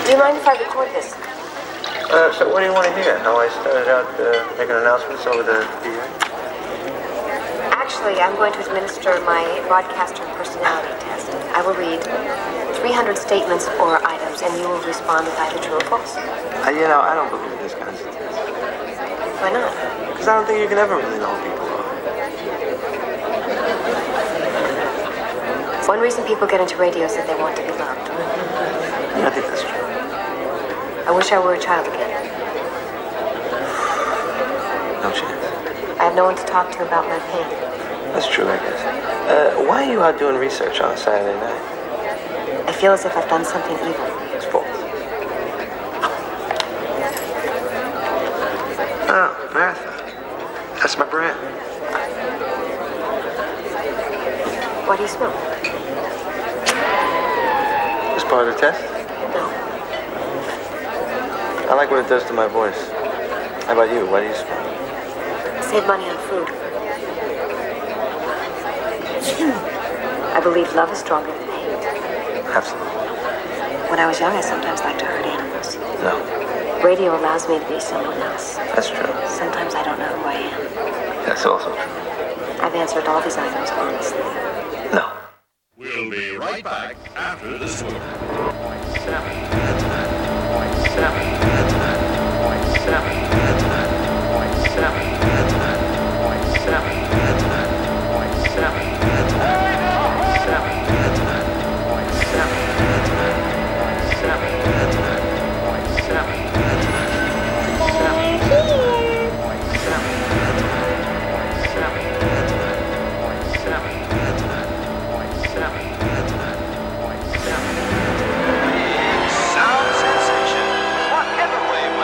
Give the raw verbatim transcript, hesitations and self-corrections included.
Do you mind if I record this? Uh, so what do you want to hear? How I started out uh, making announcements over the P A? Actually, I'm going to administer my broadcaster personality test. I will read three hundred statements or items, and you will respond with either true or false. Uh, you know, I don't believe in this kind of thing. Why not? Because I don't think you can ever really know who people are. One reason people get into radio is that they want to be loved. I think that's true. I wish I were a child again. No chance. I have no one to talk to about my pain. That's true, I guess. Uh, why are you out doing research on a Saturday night? I feel as if I've done something evil. It's false. Oh, Martha. That's my brand. Why do you smoke? Is part of the test? No. I like what it does to my voice. How about you? Why do you smoke? Save money on food. I believe love is stronger than hate. Absolutely. When I was young, I sometimes liked to hurt animals. No. Radio allows me to be someone else. That's true. Sometimes I don't know who I am. That's also true. I've answered all these items honestly. No. We'll be right back after this one. Seven.